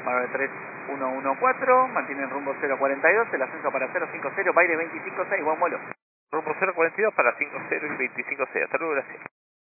Mar 3114, mantienen rumbo 042, el ascenso para 050, Baile 256, buen vuelo. Rumbo 042 para 50 y 256. Hasta luego, gracias.